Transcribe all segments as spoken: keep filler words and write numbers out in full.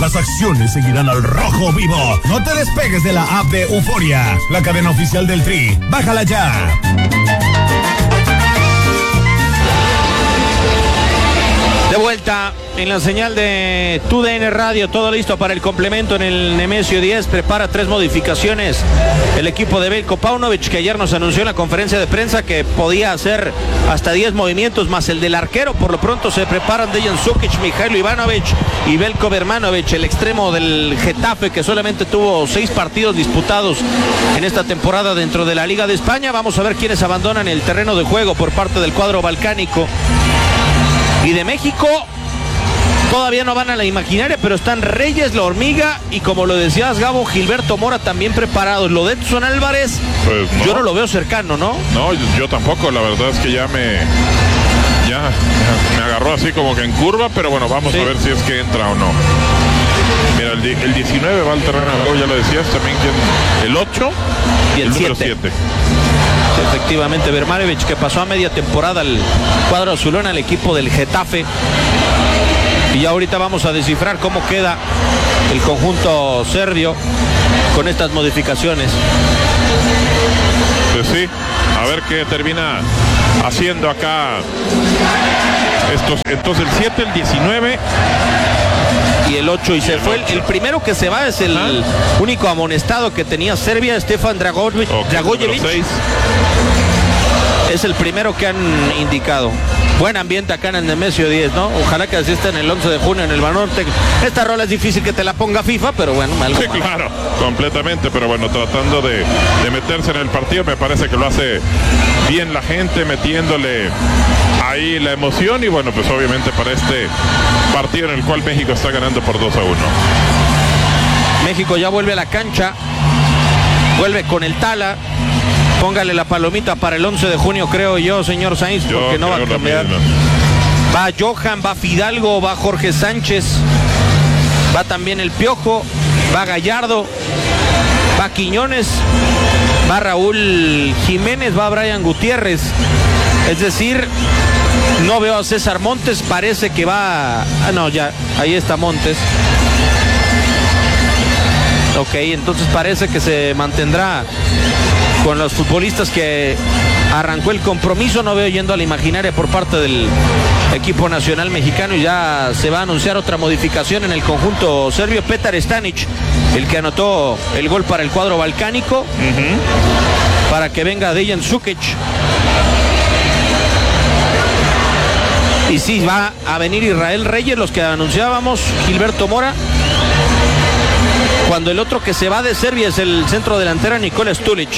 las acciones seguirán al rojo vivo. No te despegues de la app de Euforia, la cadena oficial del Tri. Bájala ya. De vuelta en la señal de T U D N Radio, todo listo para el complemento en el Nemesio diez. Prepara tres modificaciones el equipo de Veljko Paunovic, que ayer nos anunció en la conferencia de prensa que podía hacer hasta diez movimientos más el del arquero. Por lo pronto se preparan Dejan Sukic, Mijailo Ivanovic y Veljko Birmanovic, el extremo del Getafe, que solamente tuvo seis partidos disputados en esta temporada dentro de la Liga de España. Vamos a ver quiénes abandonan el terreno de juego por parte del cuadro balcánico. Y de México todavía no van a la imaginaria, pero están Reyes, La Hormiga y, como lo decías, Gabo, Gilberto Mora también preparados. Lo de Edson Álvarez, pues no. Yo no lo veo cercano, ¿no? No, yo tampoco, la verdad es que ya me ya me agarró así como que en curva, pero bueno, vamos sí. a ver si es que entra o no. Mira, el, el diecinueve va al terreno de juego, ya lo decías, también el ocho y el, el número siete. Efectivamente, Birmanovic, que pasó a media temporada al cuadro azulón, al equipo del Getafe. Y ya ahorita vamos a descifrar cómo queda el conjunto serbio con estas modificaciones. Pues sí, a ver qué termina haciendo acá estos. Entonces el siete, el diecinueve y el ocho, y, y se el fue el, el primero que se va es el ¿Ah? único amonestado que tenía Serbia, Stefan Dragojevic. Okay, Dragojevic. Es el primero que han indicado. Buen ambiente acá en el Nemesio diez, ¿no? Ojalá que así esté en el once de junio en el Banorte. Esta rola es difícil que te la ponga FIFA, pero bueno, algo sí, claro, completamente, pero bueno, tratando de, de meterse en el partido, me parece que lo hace bien la gente, metiéndole ahí la emoción, y bueno, pues obviamente para este partido en el cual México está ganando por dos a uno. México ya vuelve a la cancha, vuelve con el Tala. Póngale la palomita para el once de junio, creo yo, señor Sainz, yo porque no va a cambiar. Va Johan, va Fidalgo, va Jorge Sánchez, va también el Piojo, va Gallardo, va Quiñones, va Raúl Jiménez, va Brian Gutiérrez. Es decir, no veo a César Montes, parece que va... Ah, no, ya, ahí está Montes. Ok, entonces parece que se mantendrá con los futbolistas que arrancó el compromiso. No veo yendo a la imaginaria por parte del equipo nacional mexicano, y ya se va a anunciar otra modificación en el conjunto serbio. Petar Stanic, el que anotó el gol para el cuadro balcánico, uh-huh. para que venga Dejan Sukic. Y sí, va a venir Israel Reyes, los que anunciábamos, Gilberto Mora. Cuando el otro que se va de Serbia es el centro delantero Nikola Stulic.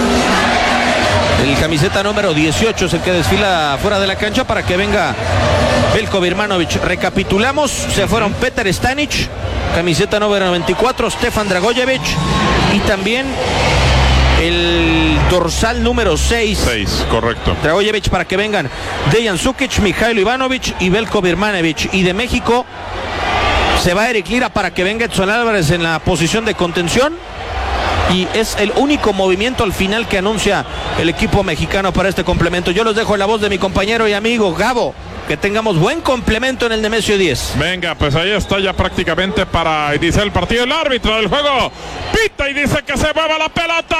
El camiseta número dieciocho es el que desfila fuera de la cancha para que venga Veljko Birmanovic. Recapitulamos, se fueron Petar Stanic, camiseta número veinticuatro, Stefan Dragojevic, y también el dorsal número seis. seis, correcto. Dragojevic, para que vengan Dejan Sukic, Mijailo Ivanovic y Veljko Birmanovic. Y de México se va Eric Lira para que venga Edson Álvarez en la posición de contención. Y es el único movimiento al final que anuncia el equipo mexicano para este complemento. Yo los dejo en la voz de mi compañero y amigo Gabo. Que tengamos buen complemento en el Nemesio diez. Venga, pues ahí está ya prácticamente para iniciar el partido. El árbitro del juego pita y dice que se mueva la pelota.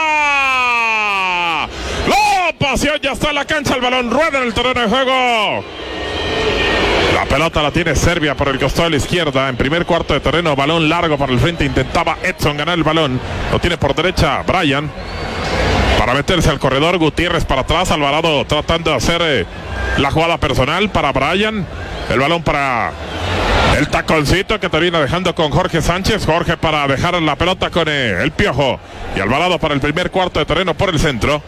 La pasión ya está en la cancha. El balón rueda en el terreno de juego. La pelota la tiene Serbia por el costado de la izquierda. En primer cuarto de terreno, balón largo para el frente. Intentaba Edson ganar el balón. Lo tiene por derecha Brian. Para meterse al corredor, Gutiérrez para atrás. Alvarado tratando de hacer eh, la jugada personal para Brian. El balón para el taconcito que termina dejando con Jorge Sánchez. Jorge para dejar la pelota con eh, el Piojo. Y Alvarado para el primer cuarto de terreno por el centro.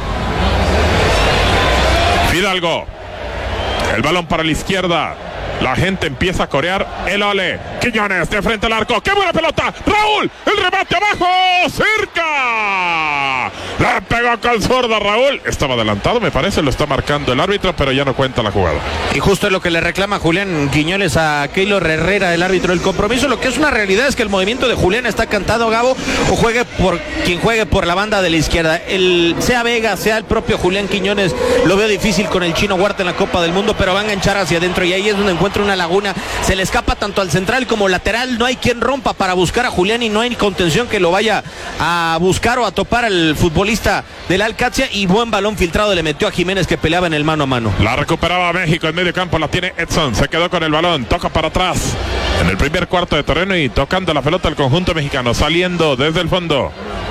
Fidalgo. El balón para la izquierda. La gente empieza a corear el ole. Quiñones de frente al arco. ¡Qué buena pelota! Raúl, el remate abajo. ¡Cerca! La pegó con zurda Raúl. Estaba adelantado, me parece. Lo está marcando el árbitro, pero ya no cuenta la jugada. Y justo es lo que le reclama Julián Quiñones a Keylor Herrera, el árbitro del compromiso. Lo que es una realidad es que el movimiento de Julián está cantado, Gabo, o juegue por quien juegue por la banda de la izquierda. El, sea Vega, sea el propio Julián Quiñones, lo veo difícil con el Chino Huerta en la Copa del Mundo, pero va a enganchar hacia adentro, y ahí es donde encuentra encuentra una laguna, se le escapa tanto al central como lateral, no hay quien rompa para buscar a Julián y no hay contención que lo vaya a buscar o a topar al futbolista del Alcatia, y buen balón filtrado le metió a Jiménez que peleaba en el mano a mano. La recuperaba México en medio campo, la tiene Edson, se quedó con el balón, toca para atrás en el primer cuarto de terreno y tocando la pelota al conjunto mexicano, saliendo desde el fondo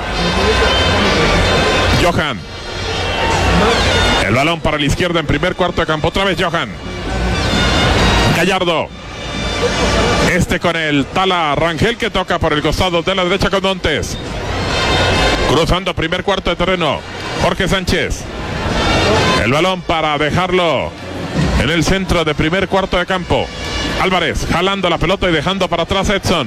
Johan. El balón para la izquierda en primer cuarto de campo, otra vez Johan. Gallardo. Este con el Tala Rangel que toca por el costado de la derecha con Montes. Cruzando primer cuarto de terreno, Jorge Sánchez. El balón para dejarlo en el centro de primer cuarto de campo. Álvarez jalando la pelota y dejando para atrás Edson.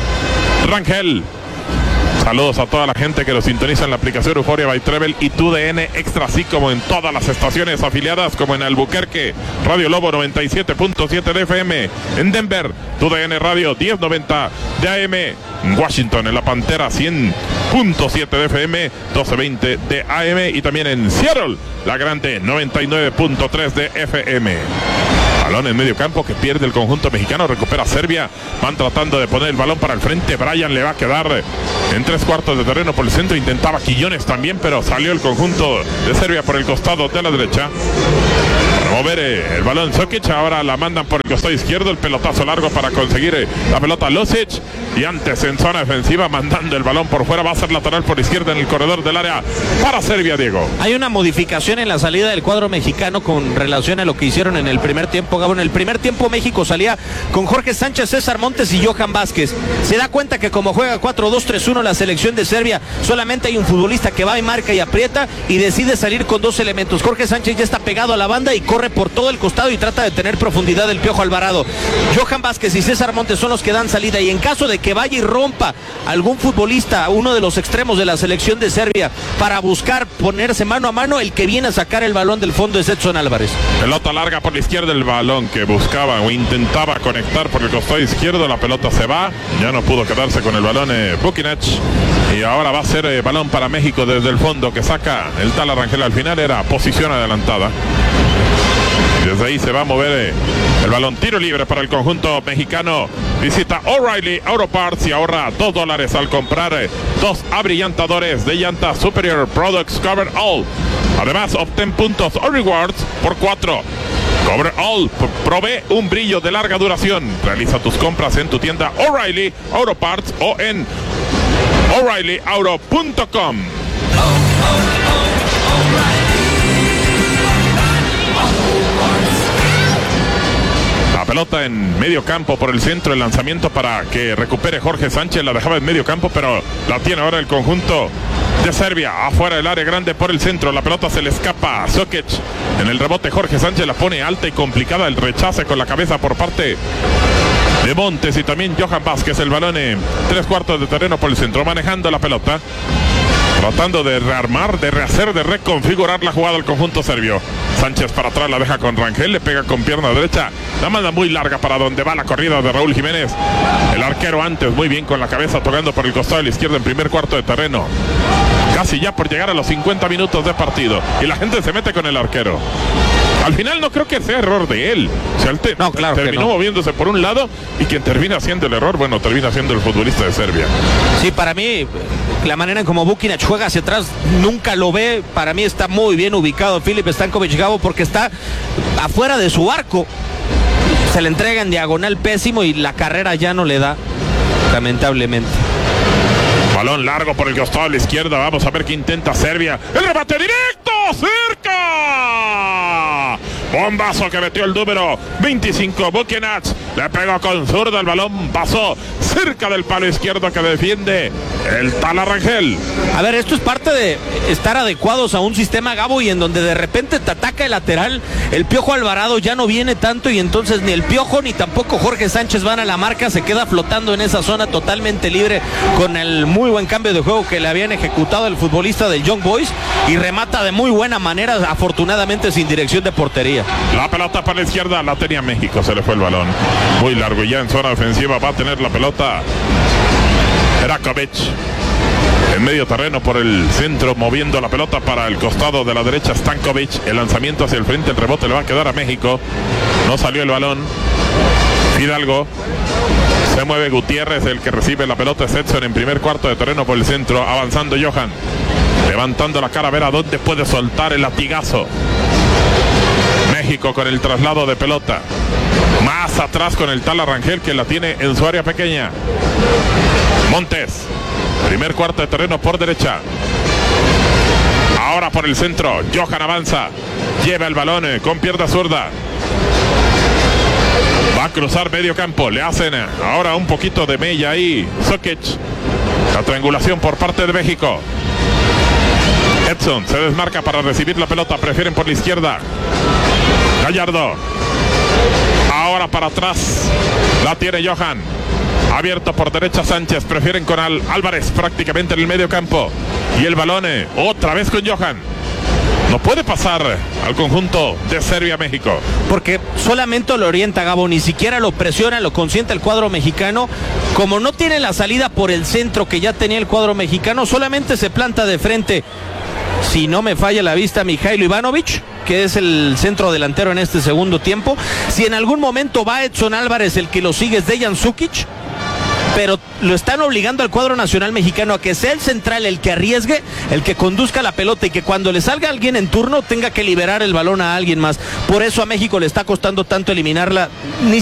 Rangel. Saludos a toda la gente que lo sintoniza en la aplicación Euforia by Trevel y T U D N Extra, así como en todas las estaciones afiliadas, como en Albuquerque, Radio Lobo noventa y siete punto siete de F M, en Denver, T U D N Radio diez noventa de A M, en Washington, en La Pantera cien punto siete de F M, doce veinte de A M, y también en Seattle, La Grande noventa y nueve punto tres de F M. Balón en medio campo que pierde el conjunto mexicano, recupera Serbia, van tratando de poner el balón para el frente, Brian le va a quedar en tres cuartos de terreno por el centro, intentaba Quillones también, pero salió el conjunto de Serbia por el costado de la derecha. Para mover eh, el balón Sokic, ahora la mandan por el costado izquierdo, el pelotazo largo para conseguir eh, la pelota Losic, y antes en zona defensiva mandando el balón por fuera, va a ser lateral por izquierda en el corredor del área para Serbia, Diego. Hay una modificación en la salida del cuadro mexicano con relación a lo que hicieron en el primer tiempo, Gabo. En el primer tiempo México salía con Jorge Sánchez, César Montes y Johan Vázquez. Se da cuenta que como juega cuatro dos tres uno la selección de Serbia, solamente hay un futbolista que va y marca y aprieta y decide salir con dos elementos. Jorge Sánchez ya está pegado a la banda y corre por todo el costado y trata de tener profundidad el Piojo Alvarado. Johan Vázquez y César Montes son los que dan salida, y en caso de que vaya y rompa algún futbolista, uno de los extremos de la selección de Serbia, para buscar ponerse mano a mano, el que viene a sacar el balón del fondo es Edson Álvarez. Pelota larga por la izquierda, el balón que buscaba o intentaba conectar por el costado izquierdo, la pelota se va, ya no pudo quedarse con el balón eh, Bukinach, y ahora va a ser eh, balón para México desde el fondo que saca el Tala Rangel. Al final era posición adelantada. Desde ahí se va a mover eh, el balón, tiro libre para el conjunto mexicano. Visita O'Reilly Auto Parts y ahorra dos dólares al comprar eh, dos abrillantadores de llanta Superior Products Cover All. Además, obtén puntos o rewards por cuatro. Cover All provee un brillo de larga duración. Realiza tus compras en tu tienda O'Reilly Auto Parts o en O'Reilly Auto punto com. La pelota en medio campo por el centro, el lanzamiento para que recupere Jorge Sánchez, la dejaba en medio campo, pero la tiene ahora el conjunto de Serbia, afuera del área grande por el centro, la pelota se le escapa a Sokic, en el rebote Jorge Sánchez la pone alta y complicada, el rechace con la cabeza por parte de Montes y también Johan Vázquez, el balón en tres cuartos de terreno por el centro, manejando la pelota, tratando de rearmar, de rehacer, de reconfigurar la jugada del conjunto serbio. Sánchez para atrás, la deja con Rangel, le pega con pierna derecha, la manda muy larga para donde va la corrida de Raúl Jiménez. El arquero antes muy bien con la cabeza, tocando por el costado de la izquierda en primer cuarto de terreno. Casi ya por llegar a los cincuenta minutos de partido y la gente se mete con el arquero. Al final no creo que sea error de él. O sea, él te, no, claro terminó no. moviéndose por un lado, y quien termina haciendo el error, bueno, termina siendo el futbolista de Serbia. Sí, para mí, la manera en como Bukinach juega hacia atrás, nunca lo ve. Para mí está muy bien ubicado Filip Stanković, Gabo, porque está afuera de su arco. Se le entrega en diagonal pésimo y la carrera ya no le da, lamentablemente. Balón largo por el costado a la izquierda. Vamos a ver qué intenta Serbia. El remate directo. ¡Cerca! Bombazo que metió el número veinticinco. Bukinach le pegó con zurda. El balón pasó cerca del palo izquierdo que defiende el Tala Rangel. A ver, esto es parte de estar adecuados a un sistema, Gabo, y en donde de repente te ataca el lateral. El Piojo Alvarado ya no viene tanto y entonces ni el Piojo ni tampoco Jorge Sánchez van a la marca. Se queda flotando en esa zona totalmente libre con el muy buen cambio de juego que le habían ejecutado el futbolista del Young Boys, y remata de muy buena manera, afortunadamente sin dirección de portería. La pelota para la izquierda, la tenía México, se le fue el balón muy largo y ya en zona ofensiva va a tener la pelota Erakovic. En medio terreno por el centro, moviendo la pelota para el costado de la derecha Stanković. El lanzamiento hacia el frente, el rebote le va a quedar a México. No salió el balón. Fidalgo. Se mueve Gutiérrez, el que recibe la pelota es Edson en primer cuarto de terreno por el centro, avanzando Johan. Levantando la cara a ver a dónde puede soltar el latigazo. México con el traslado de pelota. Más atrás con el Tala Rangel, que la tiene en su área pequeña. Montes. Primer cuarto de terreno por derecha. Ahora por el centro. Johan avanza. Lleva el balón eh, con pierna zurda. Va a cruzar medio campo. Le hacen ahora un poquito de mella ahí. Sokic. La triangulación por parte de México. Edson se desmarca para recibir la pelota. Prefieren por la izquierda. Gallardo. Ahora para atrás. La tiene Johan. Abierto por derecha Sánchez. Prefieren con Al Álvarez prácticamente en el medio campo. Y el balón eh, otra vez con Johan. No puede pasar al conjunto de Serbia-México. Porque solamente lo orienta Gabo, ni siquiera lo presiona, lo consiente el cuadro mexicano. Como no tiene la salida por el centro que ya tenía el cuadro mexicano, solamente se planta de frente, si no me falla la vista, Mijailo Ivanovic, que es el centro delantero en este segundo tiempo. Si en algún momento va Edson Álvarez, el que lo sigue es Dejan Sukic, pero lo están obligando al cuadro nacional mexicano a que sea el central el que arriesgue, el que conduzca la pelota y que cuando le salga alguien en turno tenga que liberar el balón a alguien más. Por eso a México le está costando tanto eliminarla. Ni